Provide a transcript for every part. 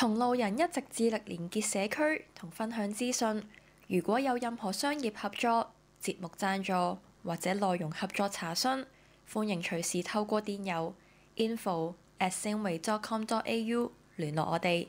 同路人一直致力連結社區同分享資訊。如果有任何商業合作、節目贊助或者內容合作查詢，歡迎隨時透過電郵 info@singway.com.au 聯絡我哋。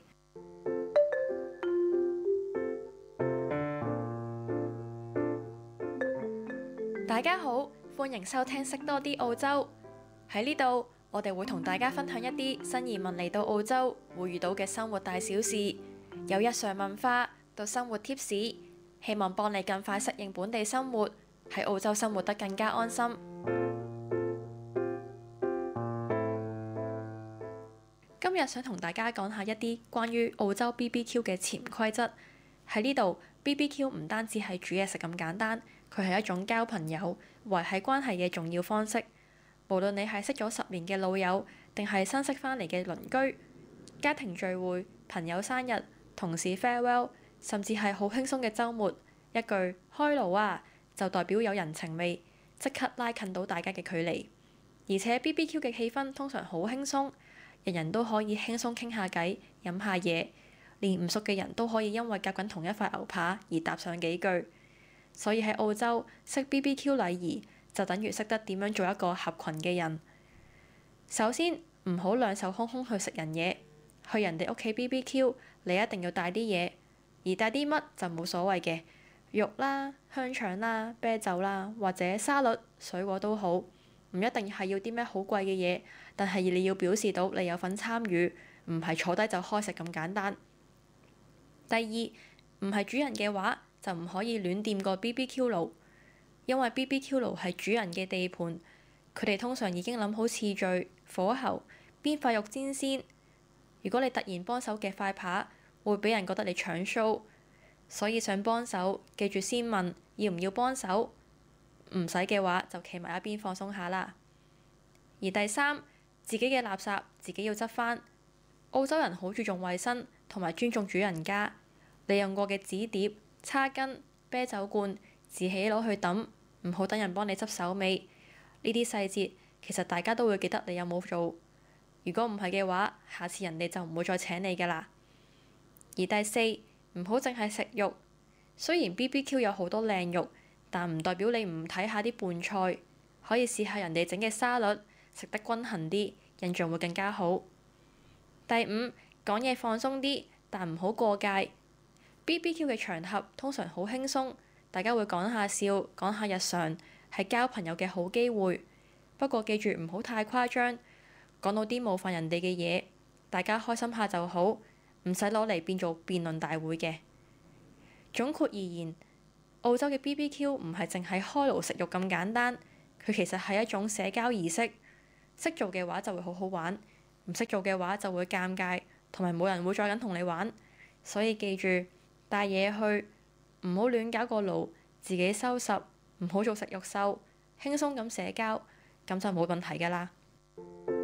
大家好，歡迎收聽識多啲澳洲。喺呢度，我哋會同大家分享一啲新移民嚟到澳洲會遇到嘅生活大小事，由日常文化到生活貼士，希望幫你更快適應本地生活，喺澳洲生活得更加安心。今日想同大家講下一啲關於澳洲 BBQ 嘅潛規則。喺呢度 BBQ 唔單止係煮嘢食咁簡單，佢係一種交朋友、維繫關係嘅重要方式。無論你係識咗10年嘅老友，定係新識返嚟嘅鄰居，家庭聚會、朋友生日、同事 farewell， 甚至係好輕鬆嘅週末，一句開爐啊，就代表有人情味，即刻拉近到大家嘅距離。而且 BBQ 嘅氣氛通常好輕鬆，人人都可以輕鬆傾下偈、飲下嘢，連唔熟嘅人都可以因為夾緊同一塊牛扒而搭上幾句。所以喺澳洲識 BBQ 禮儀就等於識得點樣做一個合群嘅人。首先唔好兩手空空去食人嘢，去人哋屋企 BBQ 你一定要帶啲嘢，而帶啲乜就冇所謂嘅，肉啦、香腸啦、啤酒啦，或者沙律、水果都好，唔一定係要啲咩好貴嘅嘢，但係你要表示到你有份參與，唔係坐低就開食咁簡單。第二，唔係主人嘅話就唔可以亂掂個 BBQ 爐，因為 BBQ 爐係主人嘅地盤，佢哋通常已經諗好次序、火候、邊塊肉煎先。如果你突然幫手夾塊扒，會俾人覺得你搶 show，所以想幫手記住先問要唔要幫手，唔使嘅話就企埋一邊放鬆下啦。而第三，自己嘅垃圾自己要執返。澳洲人好注重衛生同埋尊重主人家，你用過嘅紙碟、叉巾、啤酒罐，自己攞去抌，唔好等人幫你執手尾。呢啲細節其實大家都會記得你有冇做。如果唔係嘅話，下次人哋就唔會再請你㗎啦。而第四，唔好淨係食肉。雖然 BBQ 有好多靚肉，但唔代表你唔睇下啲伴菜，可以試下人哋整嘅沙律，食得均衡啲，印象會更加好。第五，講嘢放鬆啲，但唔好過界。BBQ 嘅場合通常好輕鬆，大家會講下笑，講下日常，係交朋友嘅好機會。不過記住唔好太誇張，講到啲冒犯人哋嘅嘢，大家開心下就好，唔使攞嚟變做辯論大會嘅。總括而言，澳洲嘅 BBQ 唔係淨係開爐食肉咁簡單，佢其實係一種社交儀式。識做嘅話就會好好玩，唔識做嘅話就會尷尬，同埋冇人會再緊同你玩。所以記住帶嘢去，唔好亂搞個爐，自己收拾，唔好做食肉獸，輕鬆咁社交，咁就冇問題㗎啦。